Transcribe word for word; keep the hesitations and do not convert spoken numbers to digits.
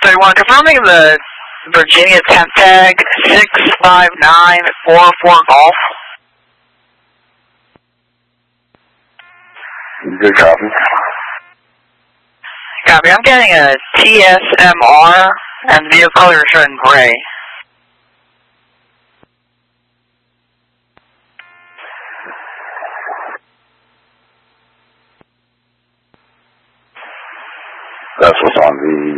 So you want confirming the Virginia temp tag six five nine four four Golf? Good copy. Copy. I'm getting a T S M R and vehicle color is showing gray. That's what's on the